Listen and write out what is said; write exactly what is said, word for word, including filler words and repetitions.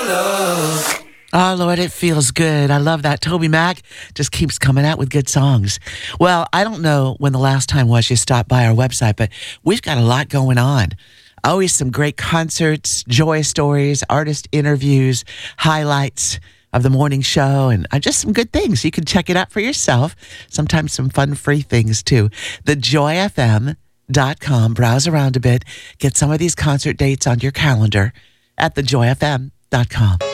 Oh, Lord, it feels good. I love that. Toby Mac just keeps coming out with good songs. Well, I don't know when the last time was you stopped by our website, but we've got a lot going on. Always some great concerts, joy stories, artist interviews, highlights of the morning show, and uh, just some good things. You can check it out for yourself. Sometimes some fun, free things, too. the joy f m dot com. Browse around a bit. Get some of these concert dates on your calendar at the joy f m dot com.